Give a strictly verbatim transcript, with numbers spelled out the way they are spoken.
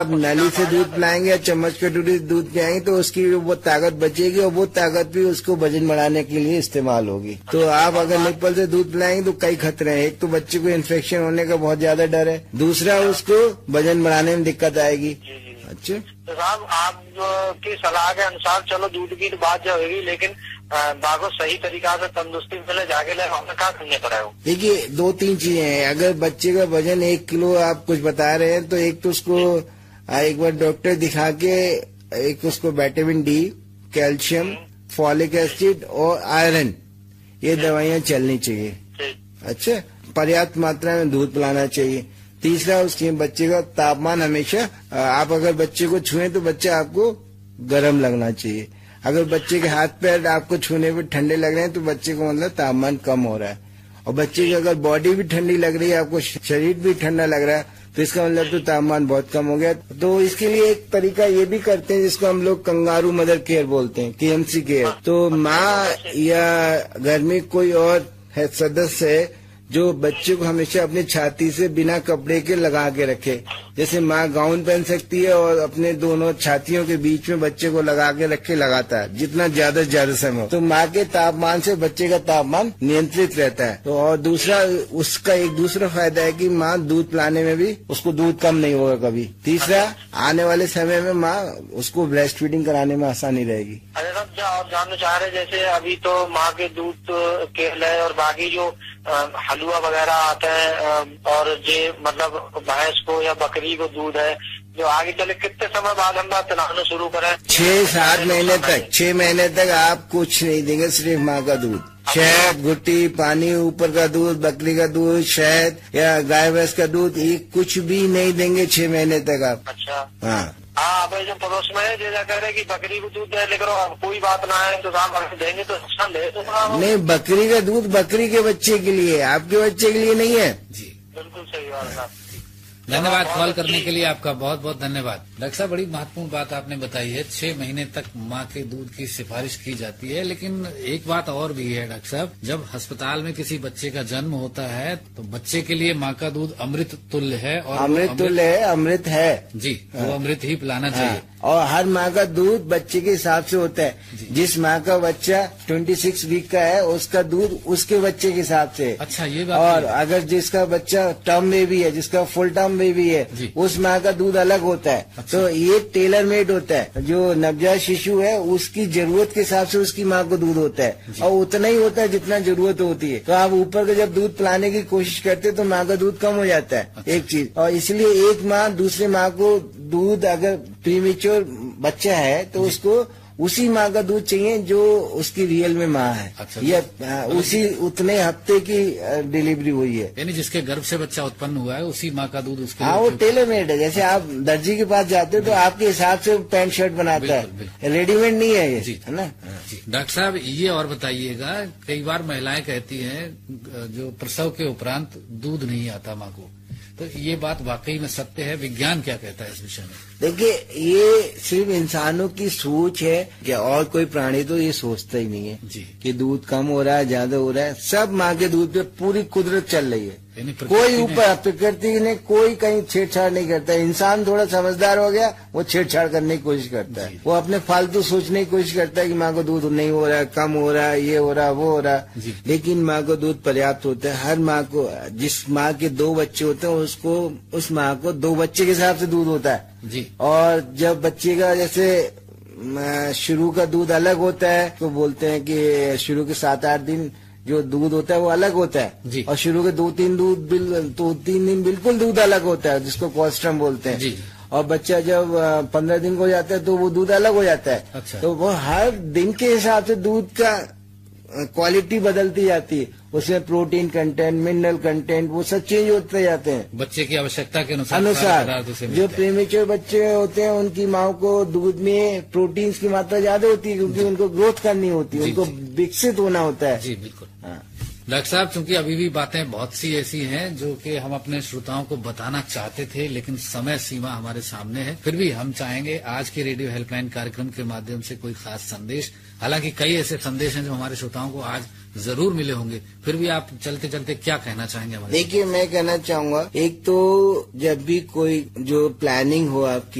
अब नली से दूध पिलाएंगे या चम्मच कटोरी से दूध पिलाएंगे तो उसकी वो ताकत बचेगी और वो ताकत भी उसको वजन बढ़ाने के लिए इस्तेमाल होगी। तो आप अगर निप्पल से दूध पिलाएंगे तो कई खतरे हैं। एक तो बच्चे को इन्फेक्शन होने का बहुत ज्यादा डर है, दूसरा उसको वजन बढ़ाने में दिक्कत आएगी। अच्छा तो साहब आप की सलाह के अनुसार चलो दूध की तो बात जो होगी, लेकिन बाको सही तरीका से तंदुरुस्ती मिले जाके ले हमें क्या करने पड़ेगा? देखिए दो तीन चीजें हैं। अगर बच्चे का वजन एक किलो आप कुछ बता रहे हैं तो एक तो उसको एक बार डॉक्टर दिखा के एक उसको vitamin D, calcium, folic acid और आयरन ये दवाइयां चलनी चाहिए। अच्छा, पर्याप्त मात्रा में दूध पिलाना चाहिए। तीसरा उसके बच्चे का तापमान हमेशा आप अगर बच्चे को छुएं तो बच्चा आपको गर्म लगना चाहिए। अगर बच्चे के हाथ पैर आपको छूने पे ठंडे लग रहे हैं तो बच्चे को मतलब तापमान कम हो रहा है। और बच्चे की अगर बॉडी भी ठंडी लग रही है, आपको शरीर भी ठंडा लग रहा है तो इसका मतलब तो तापमान बहुत कम हो गया। तो इसके लिए एक तरीका ये भी करते हैं जिसको हम लोग कंगारू मदर केयर बोलते हैं, केएमसी केयर। तो माँ या घर में कोई और है सदस्य है जो बच्चे को हमेशा अपनी छाती से बिना कपड़े के लगा के रखे। जैसे माँ गाउन पहन सकती है और अपने दोनों छातियों के बीच में बच्चे को लगा के रखे लगाता है जितना ज्यादा से ज्यादा समय हो, तो माँ के तापमान से बच्चे का तापमान नियंत्रित रहता है। तो और दूसरा उसका एक दूसरा फायदा है कि माँ दूध पिलाने में भी उसको दूध कम नहीं होगा कभी। तीसरा आने वाले समय में माँ उसको ब्रेस्ट फीडिंग कराने में आसानी रहेगी। अरे साहब जो आप जानना चाह रहे जैसे अभी तो माँ के दूध केल है और बाकी जो हलवा वगैरह आता है और ये मतलब भैंस को या बकरी को दूध है जो आगे चले कितने समय बाद हम बात पिलाना शुरू करें? छह सात महीने तक छह महीने तक आप कुछ नहीं देंगे, सिर्फ माँ का दूध, शहद, घुट्टी, पानी, ऊपर का दूध, बकरी का दूध, शहद या गाय भैंस का दूध, ये कुछ भी नहीं देंगे छह महीने तक आप। अच्छा हाँ हाँ भाई जो पड़ोस में है जैसा कह रहे कि बकरी को दूध दे लेकर अब कोई बात ना है तो साहब देंगे तो अच्छा ले तो नहीं, बकरी का दूध बकरी के बच्चे के लिए, आपके बच्चे के लिए नहीं है। जी बिल्कुल सही बात है। धन्यवाद कॉल करने के लिए, आपका बहुत बहुत धन्यवाद। डॉक्टर साहब बड़ी महत्वपूर्ण बात आपने बताई है, छह महीने तक माँ के दूध की सिफारिश की जाती है। लेकिन एक बात और भी है डॉक्टर साहब, जब अस्पताल में किसी बच्चे का जन्म होता है तो बच्चे के लिए माँ का दूध अमृत तुल्य है। और अमृत तुल्य है, अमृत है जी, वो अमृत ही पिलाना चाहिए। और हर माँ का दूध बच्चे के हिसाब से होता है। जिस माँ का बच्चा छब्बीस वीक का है उसका दूध उसके बच्चे के हिसाब से। अच्छा ये बात। और अगर जिसका बच्चा टर्म बेबी है, जिसका फुल टर्म बेबी है, उस माँ का दूध अलग होता है। अच्छा। तो ये टेलर मेड होता है। जो नवजात शिशु है उसकी जरूरत के हिसाब से उसकी माँ को दूध होता है और उतना ही होता है जितना जरूरत होती है। तो आप ऊपर का जब दूध पिलाने की कोशिश करते हैं तो माँ का दूध कम हो जाता है। अच्छा। एक चीज, और इसलिए एक माँ दूसरे माँ को दूध अगर प्रीमेच्योर बच्चा है तो उसको उसी माँ का दूध चाहिए जो उसकी रियल में माँ है। अच्छा, या उसी उतने हफ्ते की डिलीवरी हुई है, यानी जिसके गर्भ से बच्चा उत्पन्न हुआ है उसी माँ का दूध उसके। हाँ वो टेलर मेड है। जैसे आप दर्जी के पास जाते हो तो आपके हिसाब से पैंट शर्ट बनाता है, रेडीमेड नहीं है ये, है ना। डॉक्टर साहब ये और बताइएगा, कई बार महिलाएं कहती हैं जो प्रसव के उपरांत दूध नहीं आता माँ को, तो ये बात वाकई में सत्य है? विज्ञान क्या कहता है इस विषय में? देखिए ये सिर्फ इंसानों की सोच है कि और कोई प्राणी तो ये सोचता ही नहीं है जी कि दूध कम हो रहा है ज्यादा हो रहा है। सब माँ के दूध पे पूरी कुदरत चल रही है। कोई ऊपर प्रकृति ने कोई कहीं छेड़छाड़ नहीं करता है। इंसान थोड़ा समझदार हो गया, वो छेड़छाड़ करने की कोशिश करता है। वो अपने फालतू सोचने की कोशिश करता है कि माँ को दूध नहीं हो रहा है, कम हो रहा है, ये हो रहा है, वो हो रहा है। लेकिन माँ को दूध पर्याप्त होता है। हर माँ को, जिस माँ के दो बच्चे होते हैं उसको उस माँ को दो बच्चे के हिसाब से दूध होता है जी। और जब बच्चे का जैसे शुरू का दूध अलग होता है तो बोलते हैं कि शुरू के सात आठ दिन जो दूध होता है वो अलग होता है जी। और शुरू के दो तीन दूध बिल दो तीन दिन बिल्कुल दूध अलग होता है जिसको कोलेस्ट्रम बोलते हैं जी। और बच्चा जब पंद्रह दिन को जाता है तो वो दूध अलग हो जाता है। अच्छा। तो वो हर दिन के हिसाब से दूध का क्वालिटी बदलती जाती है, उसमें प्रोटीन कंटेंट, मिनरल कंटेंट वो सब चेंज होते जाते हैं बच्चे की आवश्यकता के अनुसार। अनुसार जो प्रीमेच्योर बच्चे होते हैं उनकी माँ को दूध में प्रोटीन्स की मात्रा ज्यादा होती है क्योंकि उनको ग्रोथ करनी होती है, उनको विकसित होना होता है। जी बिल्कुल। हाँ डॉक्टर साहब, चूंकि अभी भी बातें बहुत सी ऐसी हैं जो कि हम अपने श्रोताओं को बताना चाहते थे, लेकिन समय सीमा हमारे सामने है। फिर भी हम चाहेंगे आज के रेडियो हेल्पलाइन कार्यक्रम के माध्यम से कोई खास संदेश, हालांकि कई ऐसे संदेश हैं जो हमारे श्रोताओं को आज जरूर मिले होंगे, फिर भी आप चलते चलते क्या कहना चाहेंगे हमारे? देखिए, मैं कहना चाहूंगा, एक तो जब भी कोई जो प्लानिंग हो आपकी